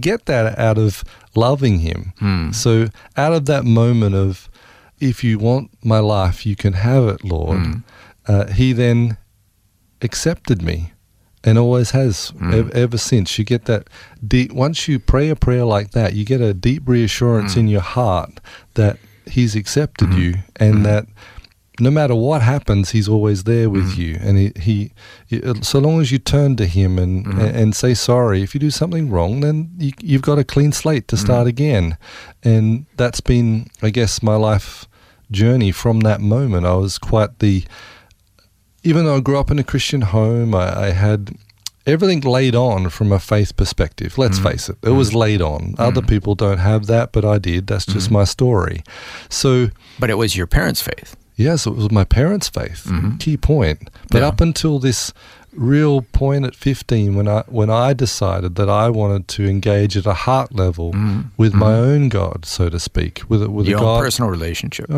get that out of loving him. So out of that moment of, if you want my life, you can have it, Lord, he then accepted me and always has ever since. You get that deep, once you pray a prayer like that, you get a deep reassurance in your heart that he's accepted you, and that no matter what happens, he's always there with you. And he so long as you turn to him and say sorry, if you do something wrong, then you've got a clean slate to start again. And that's been, I guess, my life journey from that moment. I was quite even though I grew up in a Christian home, I had everything laid on from a faith perspective. Let's face it, it was laid on. Other people don't have that, but I did. That's just my story. So, but it was your parents' faith. Yes, it was my parents' faith. Key point. But up until this real point at 15, when I decided that I wanted to engage at a heart level with my own God, so to speak, with your a God, own personal relationship,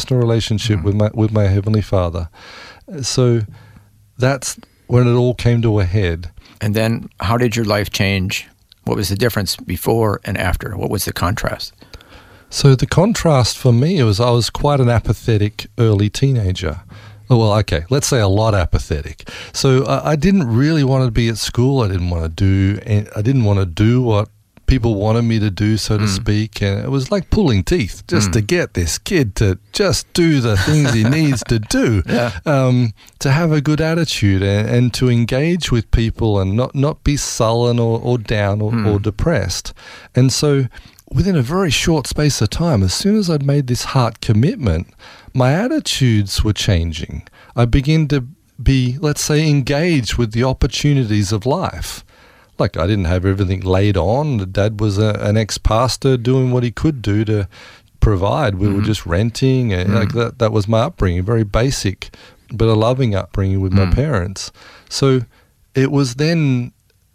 with my Heavenly Father. So that's when it all came to a head. And then, how did your life change? What was the difference before and after? What was the contrast? So the contrast for me was I was quite an apathetic early teenager. Well, okay, let's say a lot apathetic. So I didn't really want to be at school. I didn't want to do what people wanted me to do, so to speak. And it was like pulling teeth just to get this kid to just do the things he needs to do, to have a good attitude and to engage with people and not be sullen or down or depressed. And so within a very short space of time, as soon as I'd made this heart commitment, my attitudes were changing. I began to be, let's say, engaged with the opportunities of life. Like, I didn't have everything laid on. Dad was an ex-pastor doing what he could do to provide. We were just renting. Like that was my upbringing, very basic, but a loving upbringing with my parents. So it was then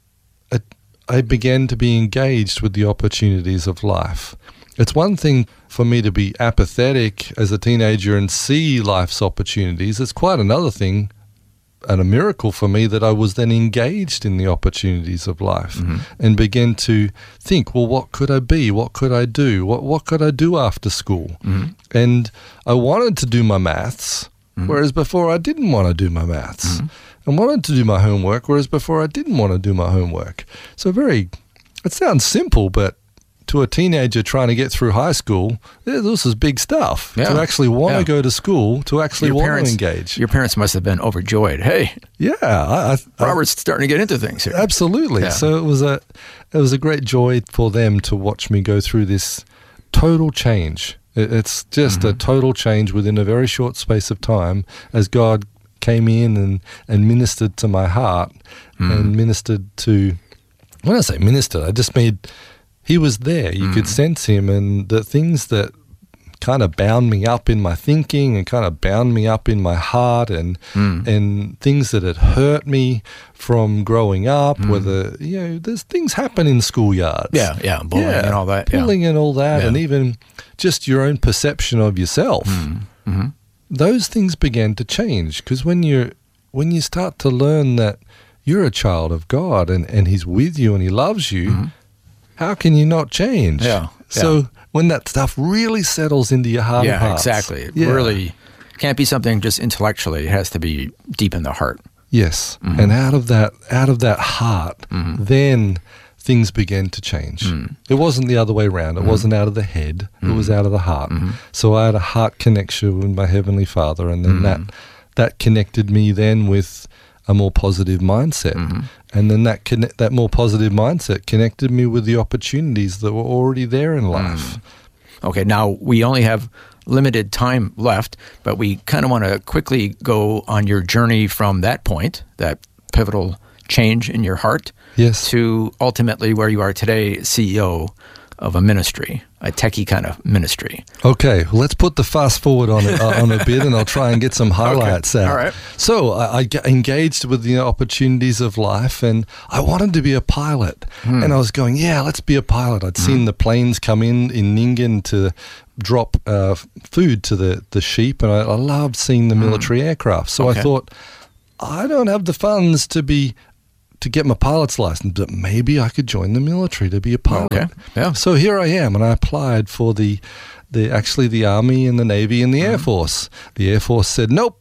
I began to be engaged with the opportunities of life. It's one thing for me to be apathetic as a teenager and see life's opportunities. It's quite another thing and a miracle for me that I was then engaged in the opportunities of life and began to think, well, what could I be? What could I do? What could I do after school? And I wanted to do my maths, whereas before I didn't want to do my maths. I wanted to do my homework, whereas before I didn't want to do my homework. So it sounds simple, but to a teenager trying to get through high school, this is big stuff. To actually want to go to school, to actually want to engage. Your parents must have been overjoyed. Hey, Robert's starting to get into things here. Absolutely. Yeah. So it was a great joy for them to watch me go through this total change. It's just a total change within a very short space of time as God came in and ministered to my heart and ministered to, when I say ministered, I just made, he was there. You could sense him, and the things that kind of bound me up in my thinking and kind of bound me up in my heart and things that had hurt me from growing up, whether, there's things happen in schoolyards. Bullying and all that. Bullying and all that, and even just your own perception of yourself. Those things began to change, because when you start to learn that you're a child of God and he's with you and he loves you, how can you not change? So when that stuff really settles into your heart of hearts. Exactly. It really can't be something just intellectually. It has to be deep in the heart. Yes. And out of that heart, then things began to change. It wasn't the other way around. It wasn't out of the head. It was out of the heart. So I had a heart connection with my Heavenly Father, and then that connected me then with a more positive mindset. And then that more positive mindset connected me with the opportunities that were already there in life. Okay, now we only have limited time left, but we kind of want to quickly go on your journey from that point, that pivotal change in your heart, to ultimately where you are today, CEO of a ministry, a techie kind of ministry. Okay, well, let's put the fast forward on a bit, and I'll try and get some highlights out. All right. So I engaged with the opportunities of life, and I wanted to be a pilot. And I was going, let's be a pilot. I'd seen the planes come in Nyngan to drop food to the sheep, and I loved seeing the military aircraft. So I thought, I don't have the funds to be to get my pilot's license, but maybe I could join the military to be a pilot. Okay. Yeah. So here I am, and I applied for the Army and the Navy and the Air Force. The Air Force said, nope,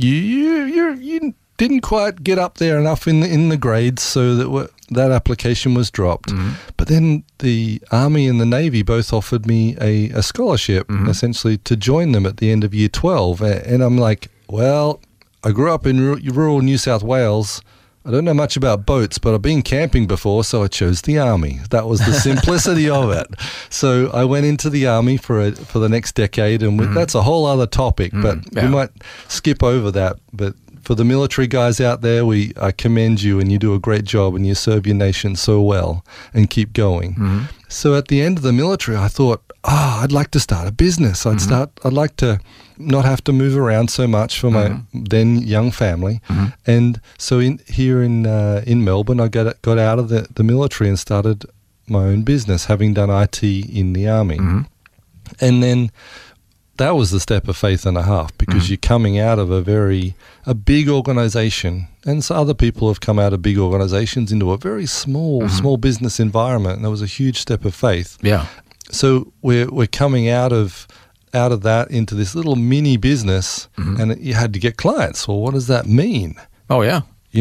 you didn't quite get up there enough in the grades, so that application was dropped. But then the Army and the Navy both offered me a scholarship, essentially, to join them at the end of year 12. And I'm like, well, I grew up in rural New South Wales. I don't know much about boats, but I've been camping before, so I chose the Army. That was the simplicity of it. So I went into the Army for the next decade, and that's a whole other topic, but we might skip over that. But for the military guys out there, I commend you, and you do a great job, and you serve your nation so well, and keep going. So at the end of the military, I thought, I'd like to start a business. I'd like to not have to move around so much for my then young family. And so here in Melbourne, I got out of the military and started my own business, having done IT in the Army. And then that was the step of faith and a half, because you're coming out of a big organization, and so other people have come out of big organizations into a very small business environment, and there was a huge step of faith. Yeah. So we're coming out of that into this little mini business, and you had to get clients. Well, what does that mean? Oh, yeah.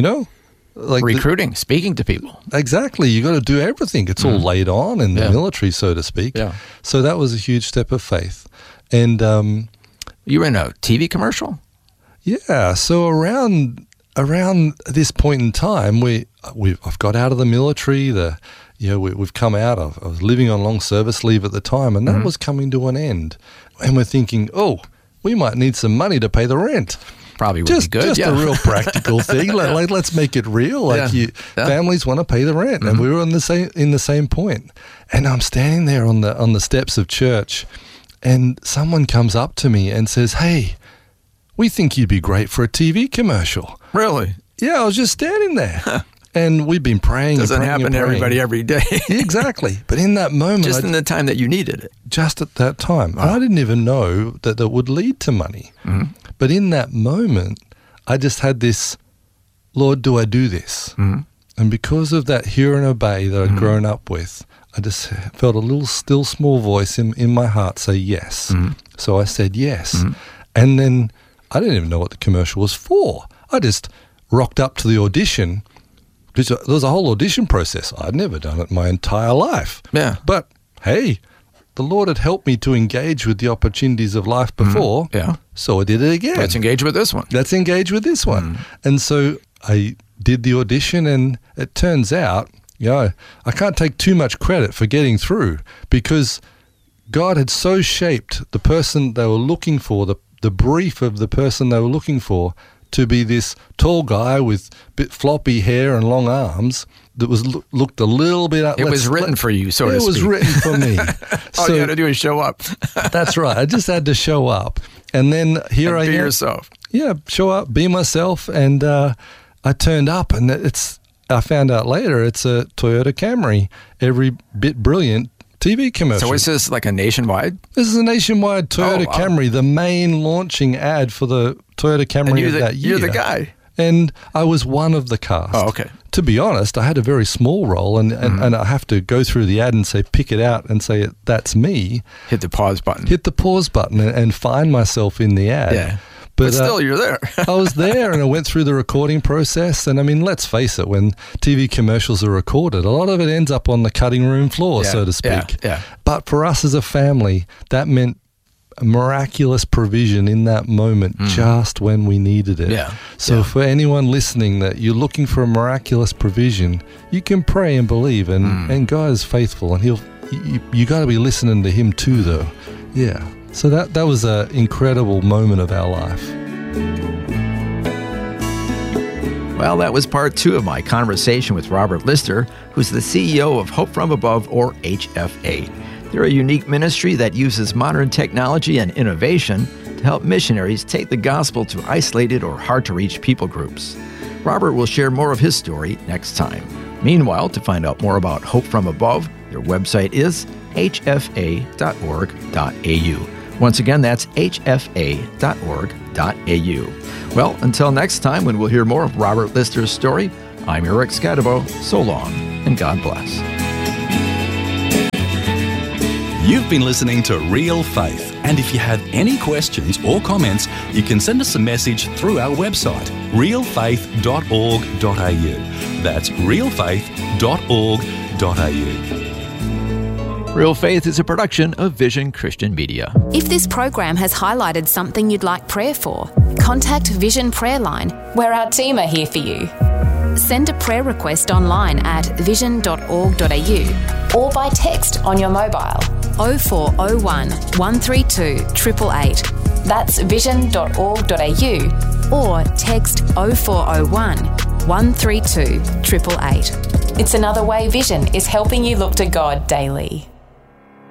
Like recruiting, speaking to people. Exactly. You got to do everything. It's all laid on in the military, so to speak. Yeah. So that was a huge step of faith. And you were in a TV commercial? Yeah. So around this point in time, I've got out of the military. We've come out. I was living on long service leave at the time, and that was coming to an end. And we're thinking, we might need some money to pay the rent. Probably would be good. Just a real practical thing. Let's make it real. Families want to pay the rent, and we were in the same point. And I'm standing there on the steps of church, and someone comes up to me and says, "Hey, we think you'd be great for a TV commercial." Really? Yeah, I was just standing there. And we've been praying. Doesn't happen to everybody every day. Exactly. But in that moment. Just in the time that you needed it. Just at that time. Wow. I didn't even know that would lead to money. But in that moment, I just had this, Lord, do I do this? And because of that hear and obey that I'd grown up with, I just felt a little still small voice in my heart say yes. So I said yes. And then I didn't even know what the commercial was for. I just rocked up to the audition. Because there was a whole audition process. I'd never done it my entire life. Yeah. But, hey, the Lord had helped me to engage with the opportunities of life before. Yeah. So I did it again. Let's engage with this one. And so I did the audition, and it turns out, I can't take too much credit for getting through, because God had so shaped the person they were looking for, the brief of the person they were looking for, to be this tall guy with bit floppy hair and long arms that looked a little bit... It was written for you, so to speak. It was written for me. All you had to do is show up. That's right. I just had to show up. And then here I am. Be yourself. Yeah, show up, be myself. And I turned up, and I found out later it's a Toyota Camry, every bit brilliant TV commercial. So is this like a nationwide? This is a nationwide Toyota Camry, the main launching ad for the Toyota Camry of that year. You're the guy. And I was one of the cast. Oh, okay. To be honest, I had a very small role, and I have to go through the ad and say, pick it out and say, that's me. Hit the pause button. And find myself in the ad. Yeah. But still, you're there. I was there, and I went through the recording process. And I mean, let's face it, when TV commercials are recorded, a lot of it ends up on the cutting room floor, so to speak. Yeah. But for us as a family, that meant a miraculous provision in that moment, just when we needed it. Yeah. So for anyone listening that you're looking for a miraculous provision, you can pray and believe, and God is faithful, and you got to be listening to Him too, though. Yeah. So that was an incredible moment of our life. Well, that was part 2 of my conversation with Robert Lister, who's the CEO of Hope From Above, or HFA. They're a unique ministry that uses modern technology and innovation to help missionaries take the gospel to isolated or hard-to-reach people groups. Robert will share more of his story next time. Meanwhile, to find out more about Hope From Above, their website is hfa.org.au. Once again, that's hfa.org.au. Well, until next time, when we'll hear more of Robert Lister's story, I'm Eric Scadabo. So long, and God bless. You've been listening to Real Faith, and if you have any questions or comments, you can send us a message through our website, realfaith.org.au. That's realfaith.org.au. Real Faith is a production of Vision Christian Media. If this program has highlighted something you'd like prayer for, contact Vision Prayer Line, where our team are here for you. Send a prayer request online at vision.org.au or by text on your mobile 0401 132 888. That's vision.org.au or text 0401 132 888. It's another way Vision is helping you look to God daily.